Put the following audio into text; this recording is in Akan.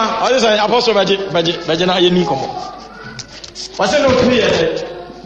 ɔde sɛ apostle bɛgye na yɛni nkɔmmɔ wɔsɛ na ɔtumi yɛ sɛ